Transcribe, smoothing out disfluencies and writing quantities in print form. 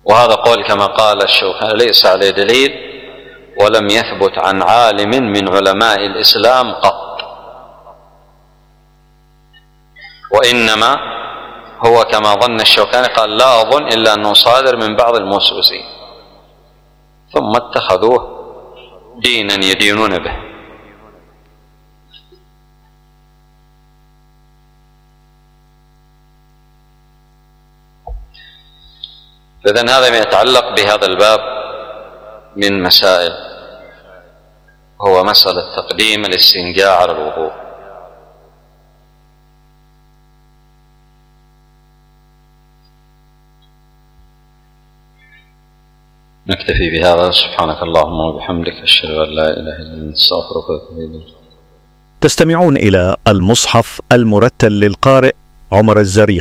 وهذا قول كما قال الشوكاني ليس عليه دليل، ولم يثبت عن عالم من علماء الإسلام قط، وإنما هو كما ظن الشوكاني، قال لا أظن إلا أنه صادر من بعض الموسوسين، ثم اتخذوه دينا يدينون به. فإذن هذا ما يتعلق بهذا الباب من مسائل، هو مسألة تقديم الاستنجاء على الوضوء. نكتفي بهذا. سبحانك اللهم وبحمدك، أشهد أن لا إله إلا أنت، أستغفرك وأتوب إليك. تستمعون إلى المصحف المرتل للقارئ عمر الزريق.